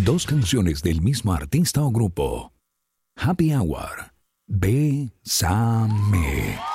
Dos canciones del mismo artista o grupo. Happy Hour. Bésame.